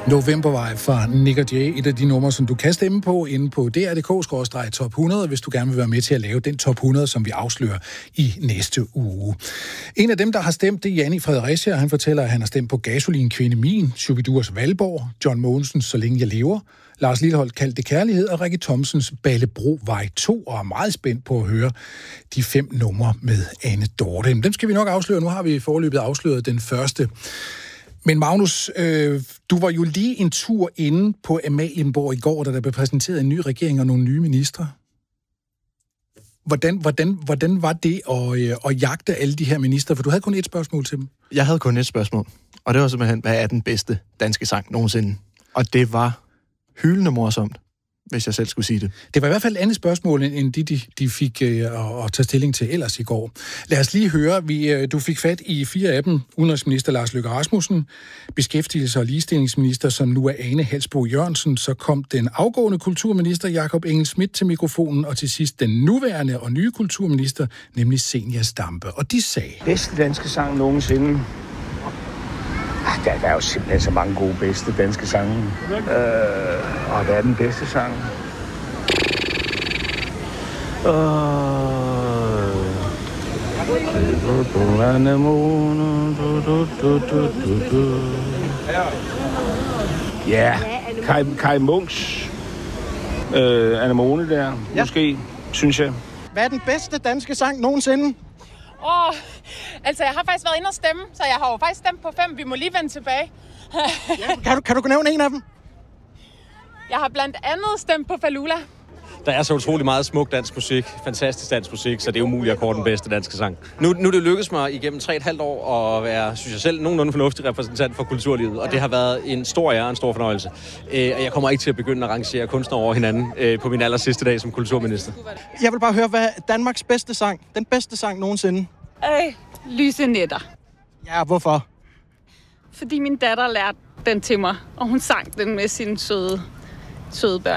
Novembervej fra Nick og Jay, et af de numre, som du kan stemme på inde på dr.dk/top 100, hvis du gerne vil være med til at lave den top 100, som vi afslører i næste uge. En af dem, der har stemt, det er Janni Fredericia. Han fortæller, at han har stemt på Gasolin Kvinde Min, Shubidurs Valborg, John Mogensens Så længe jeg lever, Lars Lilleholt Kald det kærlighed og Rikke Thomsens Ballebrovej 2, og er meget spændt på at høre de 5 numre med Anne Dorte. Dem skal vi nok afsløre. Nu har vi foreløbet afsløret den første. Men Magnus, du var jo lige en tur inde på Amalienborg i går, da der blev præsenteret en ny regering og nogle nye ministre. Hvordan var det at jagte alle de her ministre? For du havde kun et spørgsmål til dem. Jeg havde kun et spørgsmål, og det var simpelthen, hvad er den bedste danske sang nogensinde? Og det var hyldende morsomt, hvis jeg selv skulle sige det. Det var i hvert fald et andet spørgsmål, end de fik at tage stilling til ellers i går. Lad os lige høre. Du fik fat i 4 af dem. Udenrigsminister Lars Løkke Rasmussen, beskæftigelse- og ligestillingsminister, som nu er Ane Halsboe Jørgensen. Så kom den afgående kulturminister Jakob Engel-Schmidt til mikrofonen, og til sidst den nuværende og nye kulturminister, nemlig Zenia Stampe. Og de sagde: Bedste danske sang nogensinde. Der er jo simpelthen så mange gode bedste danske sange. Og hvad er den bedste sang? Ja, Kai Munks Anemone der, måske, synes jeg. Hvad er den bedste danske sang nogensinde? Altså jeg har faktisk været inde og stemme, så jeg har jo faktisk stemt på 5. Vi må lige vende tilbage. Kan du nævne en af dem? Jeg har blandt andet stemt på Falula. Der er så utrolig meget smuk dansk musik, fantastisk dansk musik, så det er umuligt at kåre den bedste danske sang. Nu er det lykkedes mig igennem 3,5 år at være, synes jeg selv, nogenlunde fornuftig repræsentant for kulturlivet, og det har været en stor ære og en stor fornøjelse. Og jeg kommer ikke til at begynde at rangere kunstnere over hinanden på min aller sidste dag som kulturminister. Jeg vil bare høre, hvad er Danmarks bedste sang? Den bedste sang nogensinde? Lyse nætter. Ja, hvorfor? Fordi min datter lærte den til mig, og hun sang den med sine søde børn.